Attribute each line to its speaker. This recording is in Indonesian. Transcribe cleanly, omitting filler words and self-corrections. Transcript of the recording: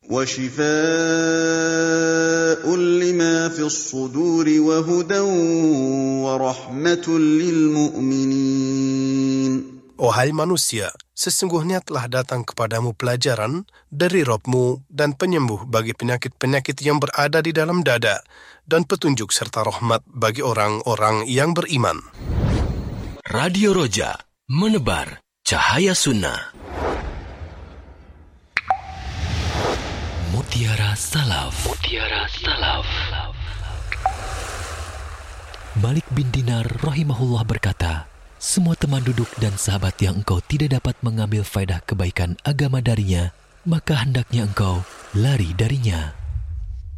Speaker 1: وشفاء لما في الصدور وهدى ورحمة للمؤمنين.
Speaker 2: Wahai manusia, sesungguhnya telah datang kepadamu pelajaran dari Rabb-Mu dan penyembuh bagi penyakit-penyakit yang berada di dalam dada dan petunjuk serta rahmat bagi orang-orang yang beriman.
Speaker 3: Radio Roja, menebar cahaya sunnah. Mutiara Salaf. Mutiara Salaf. Malik bin Dinar rahimahullah berkata, semua teman duduk dan sahabat yang engkau tidak dapat mengambil faedah kebaikan agama darinya, maka hendaknya engkau lari darinya.